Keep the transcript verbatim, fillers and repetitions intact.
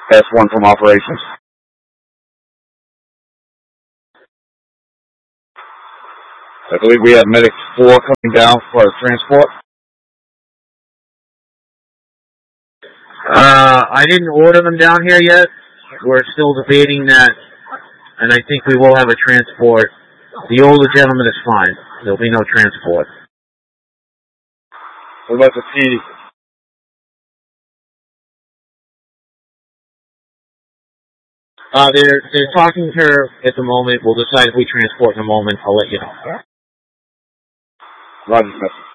S one from operations. I believe we have medic four coming down for transport. Uh, I didn't order them down here yet. We're still debating that, and I think we will have a transport. The older gentleman is fine. There'll be no transport. What about the T? Uh, they're, they're talking to her at the moment. We'll decide if we transport in a moment. I'll let you know. Roger, sir.